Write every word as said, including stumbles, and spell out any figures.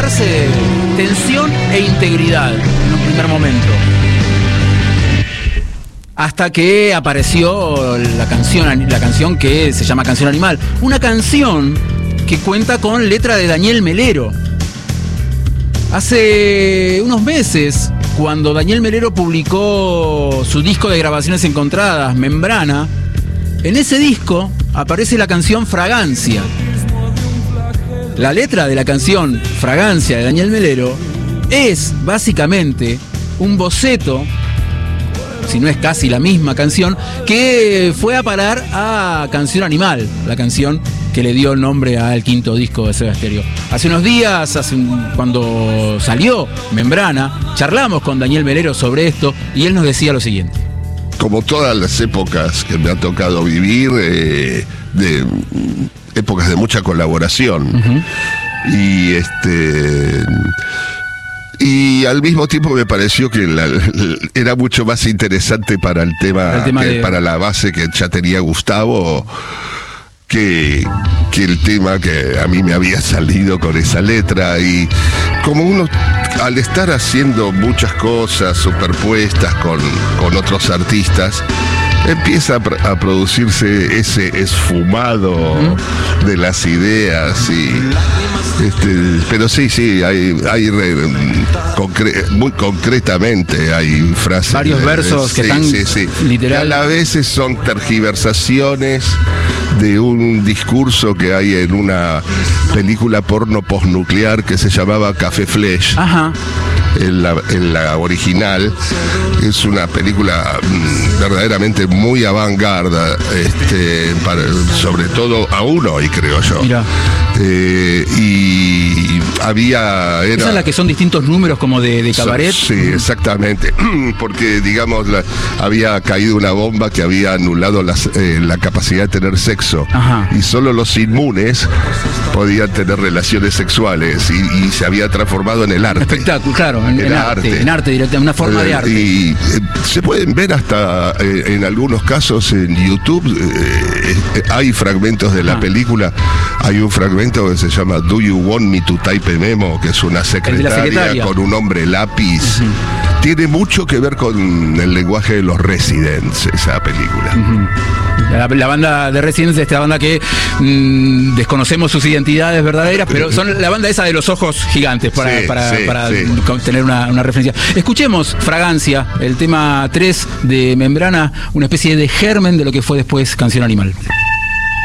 preguntarse tensión e integridad en un primer momento. Hasta que apareció la canción, la canción que se llama Canción Animal. Una canción que cuenta con letra de Daniel Melero. Hace unos meses, cuando Daniel Melero publicó su disco de grabaciones encontradas, Membrana, en ese disco aparece la canción Fragancia. La letra de la canción Fragancia de Daniel Melero es básicamente un boceto, si no es casi la misma canción, que fue a parar a Canción Animal, la canción que le dio nombre al quinto disco de Soda Stereo. Hace unos días, hace un, cuando salió Membrana, charlamos con Daniel Melero sobre esto y él nos decía lo siguiente. Como todas las épocas que me ha tocado vivir, eh, de épocas de mucha colaboración. Uh-huh. Y este... Y al mismo tiempo me pareció que la, la, era mucho más interesante para el tema, el tema que de... para la base que ya tenía Gustavo, que, que el tema que a mí me había salido con esa letra. Y como uno, al estar haciendo muchas cosas superpuestas con, con otros artistas, empieza a, a producirse ese esfumado ¿Mm? de las ideas y este, pero sí, sí, hay, hay re, concre, muy concretamente hay frases, varios versos de, que sí, están sí, sí. literal. A veces son tergiversaciones de un discurso que hay en una película porno postnuclear que se llamaba Café Flesh. Ajá. En la, en la original es una película mmm, verdaderamente muy avant-garde, este, para, sobre todo aún hoy, creo yo. Mira. Eh, y había... Era, ¿esa es la que son distintos números como de, de cabaret? So, sí, exactamente. Porque, digamos, la, había caído una bomba que había anulado las, eh, la capacidad de tener sexo. Ajá. Y solo los inmunes podían tener relaciones sexuales. Y, y se había transformado en el arte. Espectáculo, claro. En, en, arte, arte. En arte, directamente, una forma eh, de arte. Y eh, se pueden ver hasta, eh, en algunos casos en YouTube, eh, eh, hay fragmentos de la ah. película. Hay un fragmento que se llama Do You Want Me to Type a Memo, que es una secretaria, secretaria. con un hombre lápiz. Uh-huh. Tiene mucho que ver con el lenguaje de los Residents, esa película. Uh-huh. La, la banda de Residents, esta banda que mmm, desconocemos sus identidades verdaderas, pero son la banda esa de los ojos gigantes, para, sí, para, sí, para sí. tener una, una referencia. Escuchemos Fragancia, el tema tres de Membrana, una especie de germen de lo que fue después Canción Animal.